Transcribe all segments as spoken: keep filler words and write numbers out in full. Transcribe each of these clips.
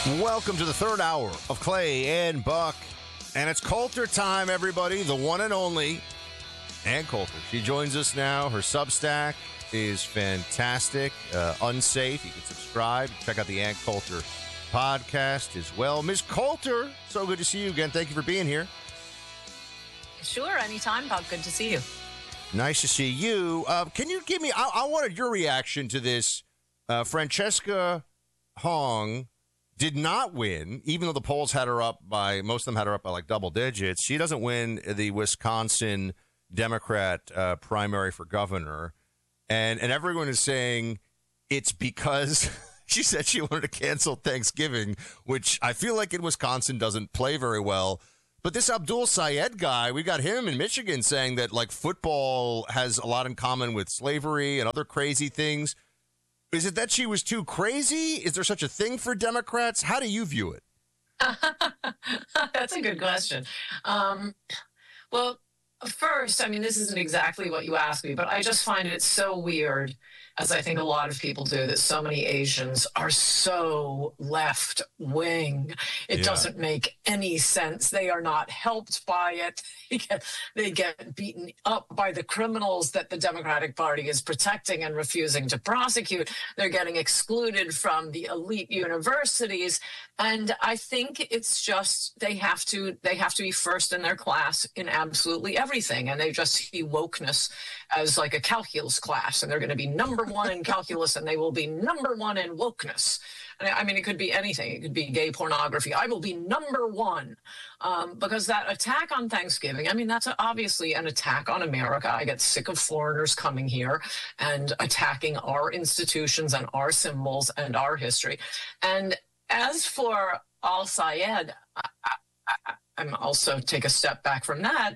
Welcome to the third hour of Clay and Buck. And it's Coulter time, everybody. The one and only Ann Coulter. She joins us now. Her Substack is fantastic. Uh, unsafe. You can subscribe. Check out the Ann Coulter podcast as well. Miz Coulter, so good to see you again. Thank you for being here. Sure, anytime, Buck. Good to see you. Nice to see you. Uh, can you give me, I, I wanted your reaction to this. Uh, Francesca Hong did not win, even though the polls had her up by, most of them had her up by like double digits. She doesn't win the Wisconsin Democrat uh, primary for governor. And, and everyone is saying it's because she said she wanted to cancel Thanksgiving, which I feel like in Wisconsin doesn't play very well. But this Abdul Sayed guy, we got him in Michigan saying that like football has a lot in common with slavery and other crazy things. Is it that she was too crazy? Is there such a thing for Democrats? How do you view it? That's a good question. Um, well, first, I mean, this isn't exactly what you asked me, but I just find it so weird, as I think a lot of people do, that so many Asians are so left wing. It yeah. doesn't make any sense. They are not helped by it. They get, they get beaten up by the criminals that the Democratic Party is protecting and refusing to prosecute. They're getting excluded from the elite universities. And I think it's just they have to they have to be first in their class in absolutely everything. And they just see wokeness as like a calculus class. And they're going to be number one in calculus and they will be number one in wokeness. And I mean, it could be anything. It could be gay pornography. I will be number one um, because that attack on Thanksgiving, I mean, that's obviously an attack on America. I get sick of foreigners coming here and attacking our institutions and our symbols and our history. And as for Al Sayed, I, I, I'm also take a step back from that.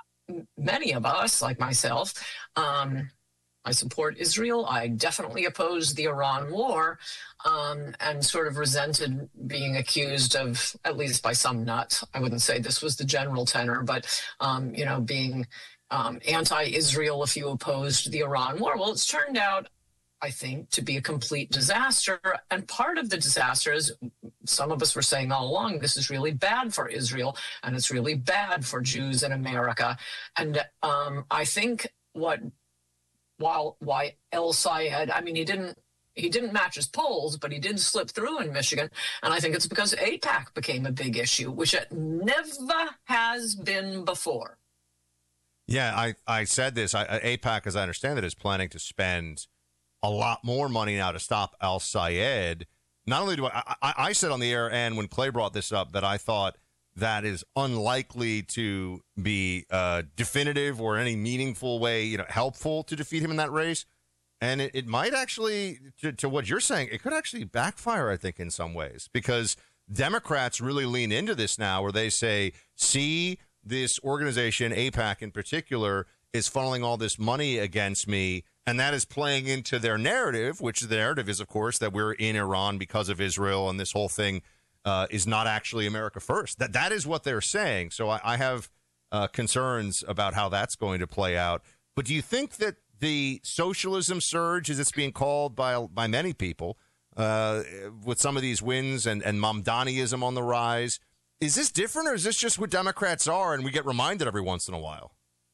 Many of us, like myself, um, I support Israel. I definitely oppose the Iran war um, and sort of resented being accused of, at least by some nuts, I wouldn't say this was the general tenor, but, um, you know, being um, anti-Israel if you opposed the Iran war. Well, it's turned out, I think, to be a complete disaster. And part of the disaster is some of us were saying all along, this is really bad for Israel and it's really bad for Jews in America. And um, I think what while why El Sayed, I mean, he didn't he didn't match his polls, but he did slip through in Michigan. And I think it's because AIPAC became a big issue, which it never has been before. Yeah, I, I said this. I, AIPAC, as I understand it, is planning to spend a lot more money now to stop Al Sayed. Not only do I, I, I said on the air, and when Clay brought this up, that I thought that is unlikely to be uh, definitive or any meaningful way, you know, helpful to defeat him in that race. And it, it might actually, to, to what you're saying, it could actually backfire, I think, in some ways, because Democrats really lean into this now where they say, see, this organization, AIPAC in particular, is funneling all this money against me. And that is playing into their narrative, which the narrative is, of course, that we're in Iran because of Israel, and this whole thing uh, is not actually America first. That that is what they're saying. So I, I have uh, concerns about how that's going to play out. But do you think that the socialism surge, as it's being called by by many people, uh, with some of these wins and, and Mamdaniism on the rise, is this different, or is this just what Democrats are, and we get reminded every once in a while?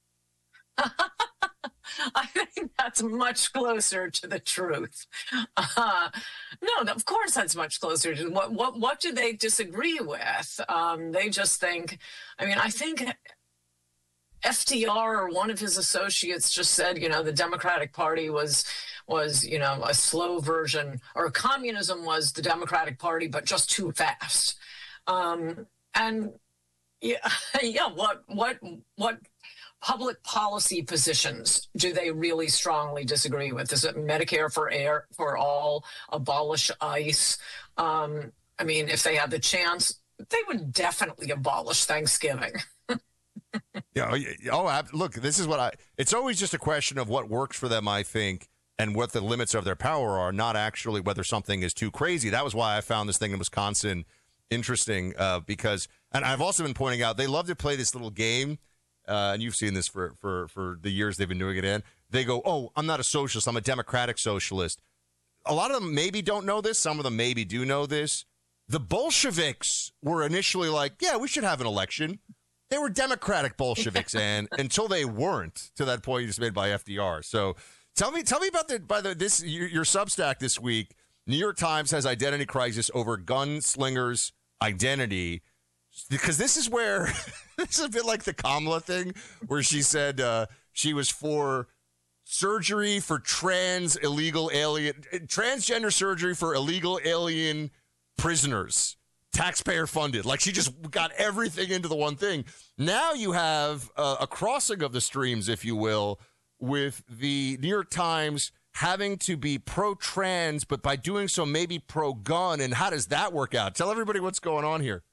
I think that's much closer to the truth. Uh, no, of course that's much closer to what. What what do they disagree with? Um, they just think. I mean, I think F D R or one of his associates just said, you know, the Democratic Party was was you know a slow version, or communism was the Democratic Party, but just too fast. Um, and yeah, yeah. What what what? Public policy positions do they really strongly disagree with? Is it Medicare for air for all, abolish ICE? Um, I mean, if they had the chance, they would definitely abolish Thanksgiving. yeah. Oh, look, this is what I, it's always just a question of what works for them, I think, and what the limits of their power are, not actually whether something is too crazy. That was why I found this thing in Wisconsin interesting uh, because, and I've also been pointing out, they love to play this little game. Uh, and you've seen this for, for, for the years they've been doing it in. They go, oh, I'm not a socialist. I'm a democratic socialist. A lot of them maybe don't know this. Some of them maybe do know this. the Bolsheviks were initially like, yeah, we should have an election. They were Democratic Bolsheviks, and until they weren't, to that point you just made by F D R. So tell me, tell me about the by the this your, your Substack this week. New York Times has identity crisis over gunslingers' identity, because this is where this is a bit like the Kamala thing, where she said uh, she was for surgery for trans illegal alien transgender surgery for illegal alien prisoners. Taxpayer funded. Like, she just got everything into the one thing. Now you have uh, a crossing of the streams, if you will, with the New York Times having to be pro-trans, but by doing so, maybe pro-gun. And how does that work out? Tell everybody what's going on here.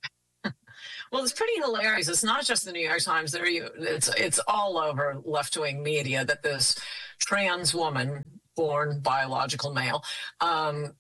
Well, it's pretty hilarious. It's not just the New York Times. There, you, it's it's all over left-wing media that this trans woman, born biological male, um,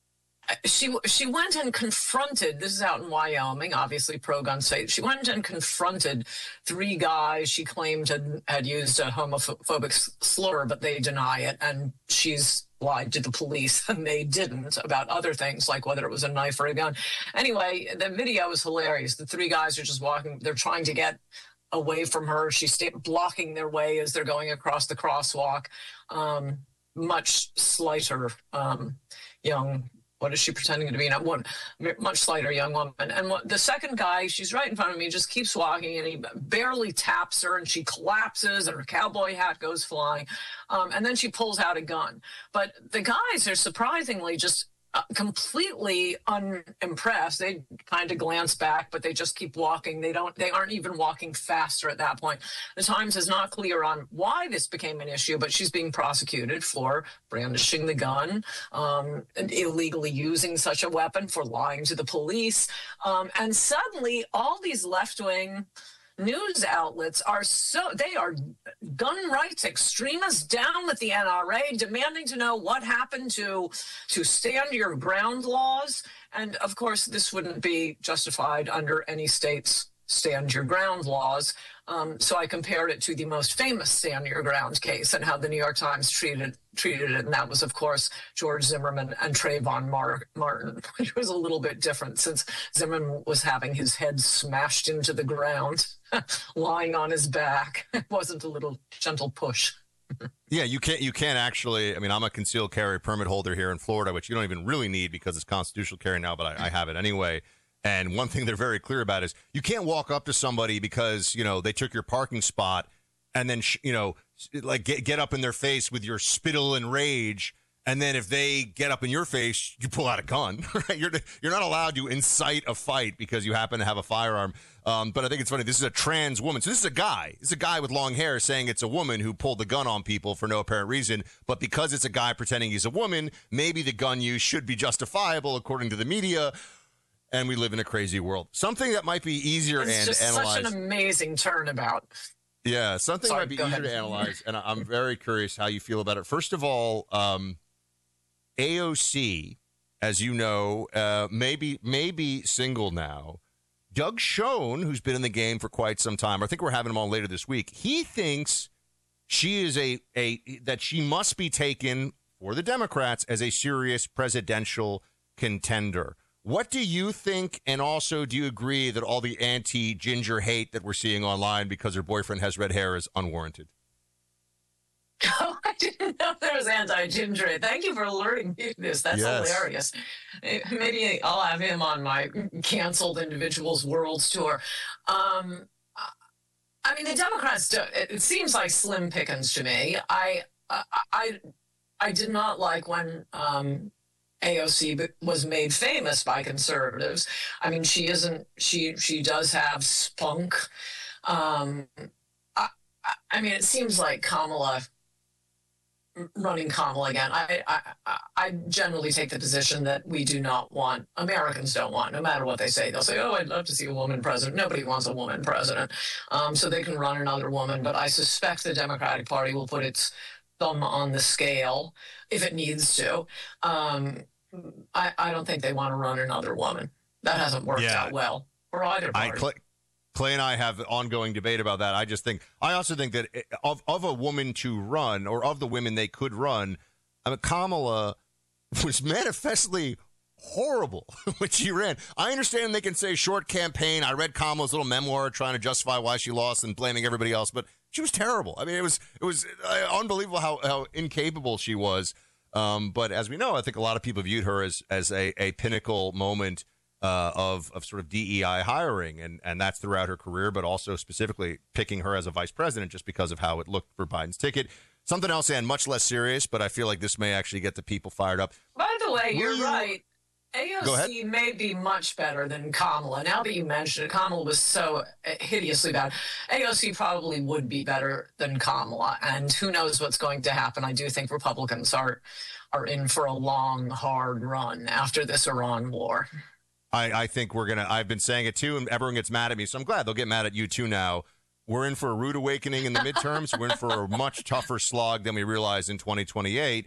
She she went and confronted, this is out in Wyoming, obviously pro-gun state. She went and confronted three guys she claimed had, had used a homophobic slur, but they deny it. And she's lied to the police, and they didn't, about other things, like whether it was a knife or a gun. Anyway, the video is hilarious. The three guys are just walking. They're trying to get away from her. She's blocking their way as they're going across the crosswalk. Um, much slighter um, young What is she pretending to be? Not one much slighter young woman. And what, the second guy, she's right in front of me, just keeps walking, and he barely taps her, and she collapses, and her cowboy hat goes flying. Um, and then she pulls out a gun. But the guys are surprisingly just uh, completely unimpressed. They kind of glance back, but they just keep walking. They don't. They aren't even walking faster at that point. The Times is not clear on why this became an issue, but she's being prosecuted for brandishing the gun, um, and illegally using such a weapon, for lying to the police. Um, and suddenly, all these left-wing news outlets are so, they are gun rights extremists, down with the N R A, demanding to know what happened to to stand your ground laws. And of course, this wouldn't be justified under any state's stand your ground laws. Um, so I compared it to the most famous stand your ground case and how the New York Times treated treated it. And that was, of course, George Zimmerman and Trayvon Mar- Martin, which was a little bit different, since Zimmerman was having his head smashed into the ground, lying on his back. It wasn't a little gentle push. Yeah, you can't you can't actually, I mean, I'm a concealed carry permit holder here in Florida, which you don't even really need because it's constitutional carry now, but I, I have it anyway. And one thing they're very clear about is you can't walk up to somebody because, you know, they took your parking spot and then, sh- you know, like get, get up in their face with your spittle and rage. And then if they get up in your face, you pull out a gun, right? You're, you're not allowed to incite a fight because you happen to have a firearm. Um, but I think it's funny. This is a trans woman. So this is a guy. This is a guy with long hair saying it's a woman who pulled the gun on people for no apparent reason. But because it's a guy pretending he's a woman, maybe the gun use should be justifiable according to the media. And we live in a crazy world. Something that might be easier it's and just analyze. Such an amazing turnabout. Yeah, something Sorry, might be go easier ahead. to analyze, and I'm very curious how you feel about it. First of all, um, A O C, as you know, uh, maybe maybe single now. Doug Schoen, who's been in the game for quite some time, I think we're having him on later this week. He thinks she is a a that she must be taken for the Democrats as a serious presidential contender. What do you think? And also, do you agree that all the anti-Ginger hate that we're seeing online because her boyfriend has red hair is unwarranted? Oh, I didn't know there was anti-Ginger hate. Thank you for alerting me to this. That's Yes. hilarious. Maybe I'll have him on my canceled individuals worlds tour. Um, I mean, the Democrats, do, it seems like slim pickings to me. I, I, I, I did not like when um, A O C was made famous by conservatives. I mean, she isn't, she, she does have spunk. Um, I, I mean, it seems like Kamala, running Kamala again. I, I, I generally take the position that we do not want, Americans don't want, no matter what they say. They'll say, oh, I'd love to see a woman president. Nobody wants a woman president. Um, so they can run another woman. But I suspect the Democratic Party will put its thumb on the scale if it needs to. Um, I, I don't think they want to run another woman. That hasn't worked Yeah. out well for either party. I, Clay, Clay and I have ongoing debate about that. I just think, I also think that of, of a woman to run, or of the women they could run, I mean, Kamala was manifestly horrible when she ran. I understand they can say short campaign. I read Kamala's little memoir trying to justify why she lost and blaming everybody else, but she was terrible. I mean, it was it was uh, unbelievable how, how incapable she was. Um, but as we know, I think a lot of people viewed her as as a, a pinnacle moment uh, of of sort of D E I hiring, and and that's throughout her career, but also specifically picking her as a vice president just because of how it looked for Biden's ticket. Something else, and much less serious, but I feel like this may actually get the people fired up. By the way, Will you're you- right. A O C may be much better than Kamala. Now that you mention it, Kamala was so hideously bad. A O C probably would be better than Kamala, and who knows what's going to happen. I do think Republicans are are in for a long, hard run after this Iran war. I, I think we're going to, I've been saying it too, and everyone gets mad at me, so I'm glad they'll get mad at you too now. We're in for a rude awakening in the midterms. We're in for a much tougher slog than we realized in twenty twenty-eight.